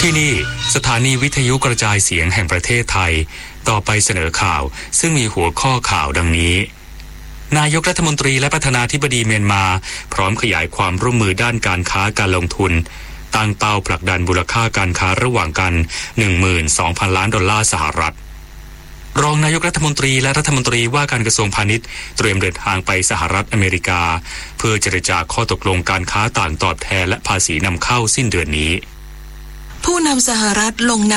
ที่นี่สถานีวิทยุกระจายเสียงแห่งประเทศไทยต่อไปเสนอข่าวซึ่งมีหัวข้อข่าวดังนี้นายกรัฐมนตรีและประธานาธิบดีเมียนมาพร้อมขยายความร่วมมือด้านการค้าการลงทุนตั้งเป้าผลักดันมูลค่าการค้าระหว่างกัน 12,000 ล้านดอลลาร์สหรัฐรองนายกรัฐมนตรีและรัฐมนตรีว่าการกระทรวงพาณิชย์เตรียมเดินทางไปสหรัฐอเมริกาเพื่อเจรจาข้อตกลงการค้าต่างตอบแทนและภาษีนำเข้าสิ้นเดือนนี้ผู้นำสหรัฐลงนาม